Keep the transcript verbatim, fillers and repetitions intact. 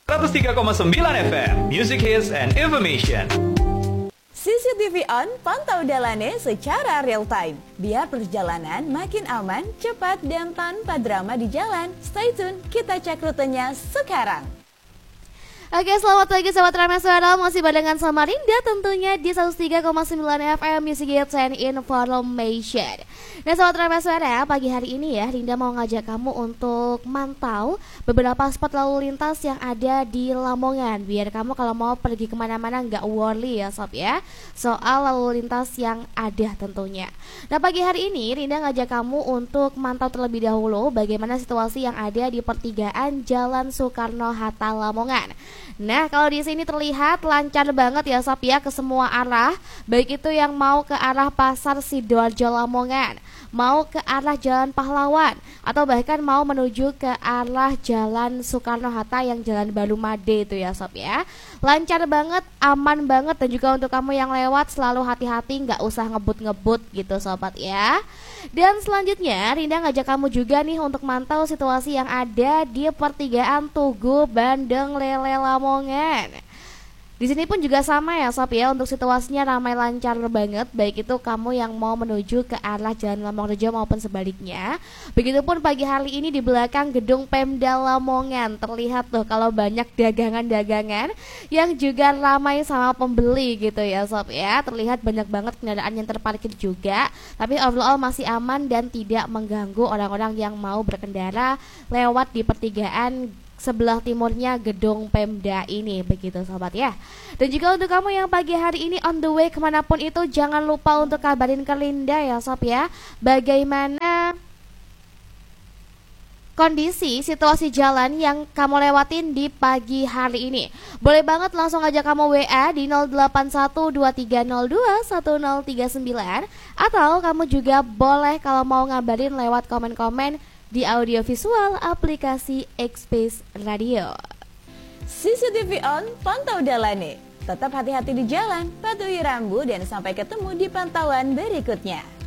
seratus tiga koma sembilan F M, Music Hits and Information. C C T V on, pantau Dalane secara real time. Biar perjalanan makin aman, cepat, dan tanpa drama di jalan. Stay tune, kita cek rutenya sekarang. Oke, selamat pagi sahabat Rameswara, masih barengan sama Rinda tentunya di seratus tiga koma sembilan F M Music Hits and Information. Nah sahabat Rameswara, pagi hari ini ya Rinda mau ngajak kamu untuk mantau beberapa spot lalu lintas yang ada di Lamongan. Biar kamu kalau mau pergi kemana-mana nggak worry ya sob ya, soal lalu lintas yang ada tentunya. Nah pagi hari ini Rinda ngajak kamu untuk mantau terlebih dahulu bagaimana situasi yang ada di pertigaan Jalan Soekarno-Hatta Lamongan. Nah kalau di sini terlihat lancar banget ya sob ya ke semua arah, baik itu yang mau ke arah Pasar Sidoarjo Lamongan, mau ke arah Jalan Pahlawan, atau bahkan mau menuju ke arah Jalan Soekarno-Hatta yang Jalan Balumade itu ya sob ya. Lancar banget, aman banget, dan juga untuk kamu yang lewat selalu hati-hati, nggak usah ngebut-ngebut gitu sobat ya. Dan selanjutnya Rinda ngajak kamu juga nih untuk mantau situasi yang ada di pertigaan Tugu Bandeng Lele Lamongan. Di sini pun juga sama ya sob ya, untuk situasinya ramai lancar banget, baik itu kamu yang mau menuju ke arah Jalan Lamongan maupun sebaliknya. Begitupun pagi hari ini di belakang gedung Pemda Lamongan terlihat tuh kalau banyak dagangan-dagangan yang juga ramai sama pembeli gitu ya sob ya. Terlihat banyak banget kendaraan yang terparkir juga, tapi overall masih aman dan tidak mengganggu orang-orang yang mau berkendara lewat di pertigaan sebelah timurnya gedung Pemda ini, begitu sobat ya. Dan juga untuk kamu yang pagi hari ini on the way kemanapun itu, jangan lupa untuk kabarin ke Linda ya sob ya, bagaimana kondisi situasi jalan yang kamu lewatin di pagi hari ini. Boleh banget langsung aja kamu W A di nol delapan satu dua tiga nol dua satu nol tiga sembilan, atau kamu juga boleh kalau mau ngabarin lewat komen-komen di audio visual aplikasi X-Space Radio. C C T V on, pantau Dalane. Tetap hati-hati di jalan, patuhi rambu, dan sampai ketemu di pantauan berikutnya.